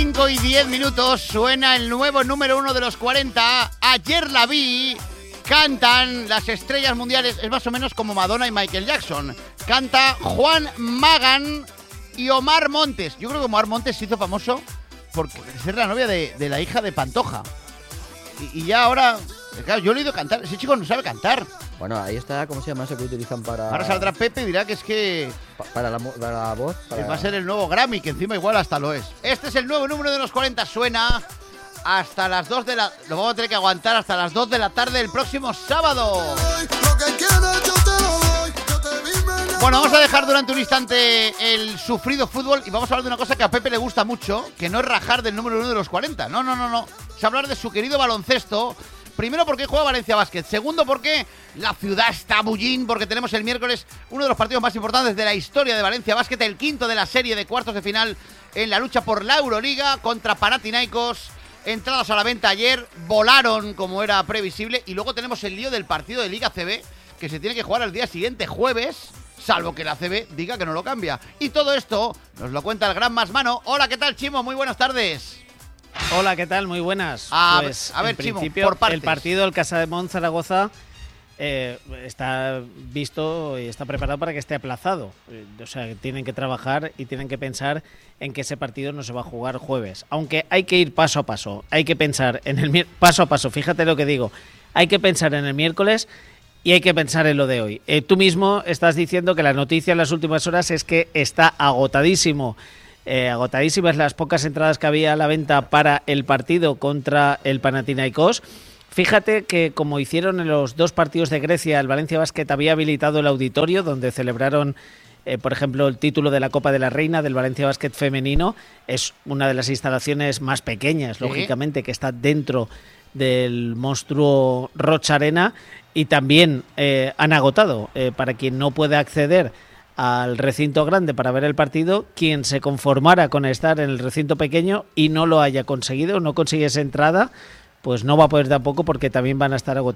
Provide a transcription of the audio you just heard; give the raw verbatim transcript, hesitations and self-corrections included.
cinco y diez minutos suena el nuevo número uno de los cuarenta. Ayer la vi. Cantan las estrellas mundiales. Es más o menos como Madonna y Michael Jackson. Canta Juan Magán y Omar Montes. Yo creo que Omar Montes se hizo famoso por ser la novia de, de la hija de Pantoja. Y, y ya ahora... Claro, yo le he oído cantar. Ese chico no sabe cantar. Bueno, ahí está, ¿cómo se llama eso que utilizan para...? Ahora saldrá Pepe y dirá que es que... Pa- para, la, mo- para la voz. Para... va a ser el nuevo Grammy, que encima igual hasta lo es. Este es el nuevo número de los cuarenta. Suena hasta las dos de la... Lo vamos a tener que aguantar hasta las dos de la tarde el próximo sábado. Bueno, vamos a dejar durante un instante el sufrido fútbol y vamos a hablar de una cosa que a Pepe le gusta mucho, que no es rajar del número uno de los cuarenta. No, no, no, no. Es hablar de su querido baloncesto. Primero, porque juega Valencia Basket. Segundo, porque la ciudad está bullín, porque tenemos el miércoles uno de los partidos más importantes de la historia de Valencia Basket, el quinto de la serie de cuartos de final en la lucha por la Euroliga contra Panathinaikos. Entradas a la venta ayer, volaron como era previsible, y luego tenemos el lío del partido de Liga C B, que se tiene que jugar al día siguiente, jueves, salvo que la C B diga que no lo cambia. Y todo esto nos lo cuenta el gran Masmano. Hola, ¿qué tal, Chimo? Muy buenas tardes. Hola, ¿qué tal? Muy buenas. A, pues, a ver, en Chimo, principio, por partes. el partido del Casa de Mon Zaragoza eh, está visto y está preparado para que esté aplazado. Eh, o sea, tienen que trabajar y tienen que pensar en que ese partido no se va a jugar jueves. Aunque hay que ir paso a paso. Hay que pensar en el mier- paso a paso. Fíjate lo que digo. Hay que pensar en el miércoles y hay que pensar en lo de hoy. Eh, tú mismo estás diciendo que la noticia en las últimas horas es que está agotadísimo. Eh, agotadísimas las pocas entradas que había a la venta para el partido contra el Panathinaikos. Fíjate que, como hicieron en los dos partidos de Grecia, el Valencia Basket había habilitado el auditorio donde celebraron, eh, por ejemplo, el título de la Copa de la Reina del Valencia Basket femenino. Es una de las instalaciones más pequeñas, ¿Sí? lógicamente, que está dentro del monstruo Rocha Arena, y también eh, han agotado, eh, para quien no puede acceder al recinto grande para ver el partido, quien se conformara con estar en el recinto pequeño y no lo haya conseguido, no consigue esa entrada, pues no va a poder tampoco, porque también van a estar agotados.